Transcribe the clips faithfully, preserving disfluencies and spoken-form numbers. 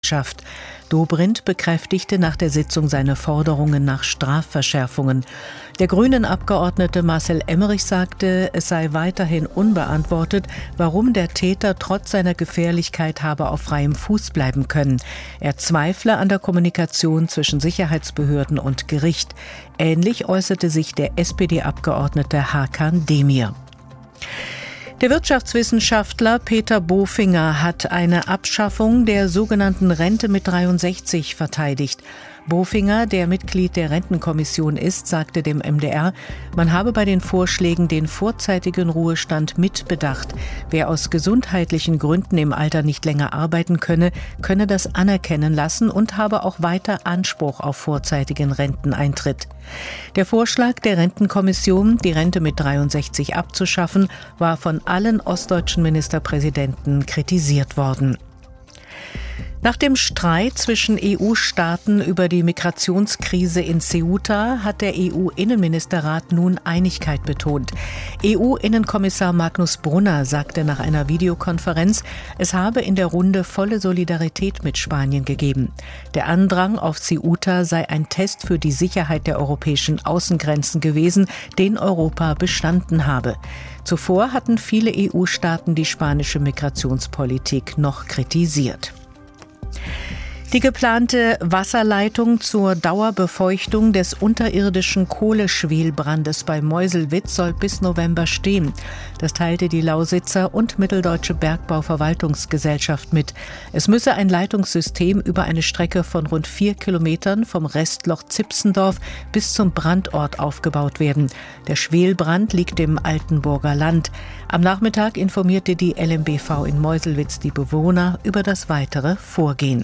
Dobrindt bekräftigte nach der Sitzung seine Forderungen nach Strafverschärfungen. Der Grünen-Abgeordnete Marcel Emmerich sagte, es sei weiterhin unbeantwortet, warum der Täter trotz seiner Gefährlichkeit habe auf freiem Fuß bleiben können. Er zweifle an der Kommunikation zwischen Sicherheitsbehörden und Gericht. Ähnlich äußerte sich der S P D-Abgeordnete Hakan Demir. Der Wirtschaftswissenschaftler Peter Bofinger hat eine Abschaffung der sogenannten Rente mit dreiundsechzig verteidigt. Bofinger, der Mitglied der Rentenkommission ist, sagte dem M D R, man habe bei den Vorschlägen den vorzeitigen Ruhestand mitbedacht. Wer aus gesundheitlichen Gründen im Alter nicht länger arbeiten könne, könne das anerkennen lassen und habe auch weiter Anspruch auf vorzeitigen Renteneintritt. Der Vorschlag der Rentenkommission, die Rente mit dreiundsechzig abzuschaffen, war von allen ostdeutschen Ministerpräsidenten kritisiert worden. Nach dem Streit zwischen E U-Staaten über die Migrationskrise in Ceuta hat der E U-Innenministerrat nun Einigkeit betont. E U-Innenkommissar Magnus Brunner sagte nach einer Videokonferenz, es habe in der Runde volle Solidarität mit Spanien gegeben. Der Andrang auf Ceuta sei ein Test für die Sicherheit der europäischen Außengrenzen gewesen, den Europa bestanden habe. Zuvor hatten viele E U-Staaten die spanische Migrationspolitik noch kritisiert. Die geplante Wasserleitung zur Dauerbefeuchtung des unterirdischen Kohleschwelbrandes bei Meuselwitz soll bis November stehen. Das teilte die Lausitzer und Mitteldeutsche Bergbauverwaltungsgesellschaft mit. Es müsse ein Leitungssystem über eine Strecke von rund vier Kilometern vom Restloch Zipsendorf bis zum Brandort aufgebaut werden. Der Schwelbrand liegt im Altenburger Land. Am Nachmittag informierte die L M B V in Meuselwitz die Bewohner über das weitere Vorgehen.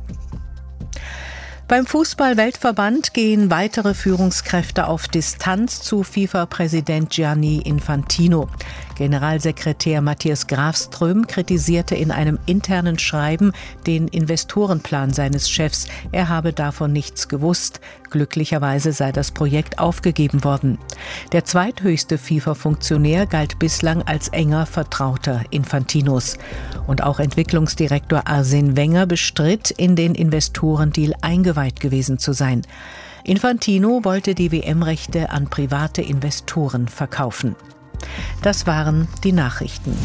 Beim Fußball-Weltverband gehen weitere Führungskräfte auf Distanz zu FIFA-Präsident Gianni Infantino. Generalsekretär Matthias Grafström kritisierte in einem internen Schreiben den Investorenplan seines Chefs. Er habe davon nichts gewusst. Glücklicherweise sei das Projekt aufgegeben worden. Der zweithöchste FIFA-Funktionär galt bislang als enger Vertrauter Infantinos. Und auch Entwicklungsdirektor Arsene Wenger bestritt, in den Investorendeal eingeweiht gewesen zu sein. Infantino wollte die W M-Rechte an private Investoren verkaufen. Das waren die Nachrichten.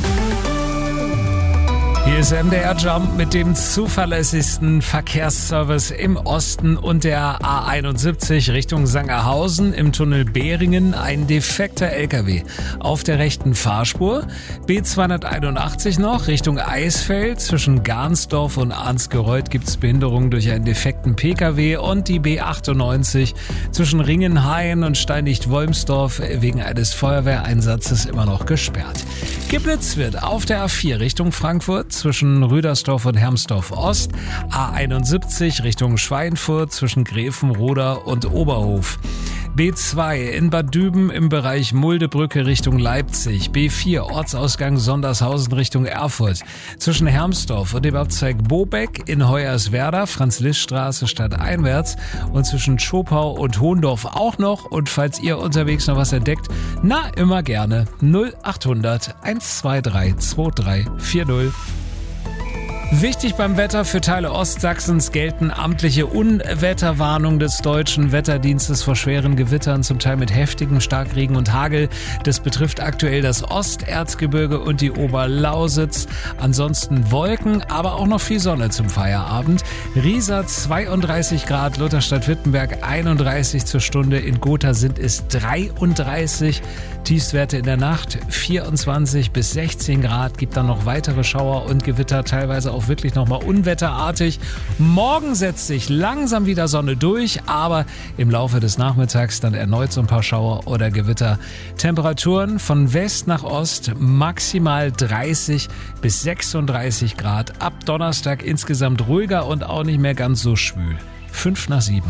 Hier ist M D R Jump mit dem zuverlässigsten Verkehrsservice im Osten und der A einundsiebzig Richtung Sangerhausen im Tunnel Behringen ein defekter L K W auf der rechten Fahrspur. B zweihunderteinundachtzig noch Richtung Eisfeld. Zwischen Garnsdorf und Arnsgereuth gibt es Behinderungen durch einen defekten P K W und die B achtundneunzig zwischen Ringenhain und Steindicht-Wolmsdorf wegen eines Feuerwehreinsatzes immer noch gesperrt. Geblitzt wird auf der A vier Richtung Frankfurt zwischen Rüdersdorf und Hermsdorf-Ost, A einundsiebzig Richtung Schweinfurt zwischen Grevenroda und Oberhof, B zwei in Bad Düben im Bereich Muldebrücke Richtung Leipzig, B vier Ortsausgang Sondershausen Richtung Erfurt, zwischen Hermsdorf und dem Abzweig Bobeck in Hoyerswerda, Franz-Liszt-Straße stadteinwärts und zwischen Schopau und Hohendorf auch noch. Und falls ihr unterwegs noch was entdeckt, na immer gerne null achthundert hundertzweiundzwanzig drei vier null. Wichtig beim Wetter: für Teile Ostsachsens gelten amtliche Unwetterwarnungen des Deutschen Wetterdienstes vor schweren Gewittern, zum Teil mit heftigem Starkregen und Hagel. Das betrifft aktuell das Osterzgebirge und die Oberlausitz. Ansonsten Wolken, aber auch noch viel Sonne zum Feierabend. Riesa zweiunddreißig Grad, Lutherstadt-Wittenberg einunddreißig zur Stunde, in Gotha sind es dreiunddreißig. Tiefstwerte in der Nacht vierundzwanzig bis sechzehn Grad, gibt dann noch weitere Schauer und Gewitter, teilweise auch wirklich nochmal unwetterartig. Morgen setzt sich langsam wieder Sonne durch, aber im Laufe des Nachmittags dann erneut so ein paar Schauer oder Gewitter. Temperaturen von West nach Ost maximal dreißig bis sechsunddreißig Grad. Ab Donnerstag insgesamt ruhiger und auch nicht mehr ganz so schwül. fünf nach sieben.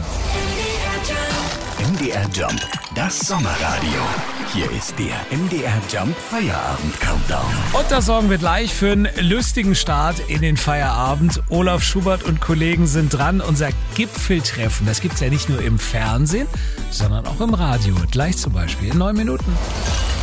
M D R Jump, das Sommerradio. Hier ist der M D R Jump Feierabend Countdown. Und da sorgen wir gleich für einen lustigen Start in den Feierabend. Olaf Schubert und Kollegen sind dran. Unser Gipfeltreffen, das gibt's ja nicht nur im Fernsehen, sondern auch im Radio. Gleich zum Beispiel in neun Minuten.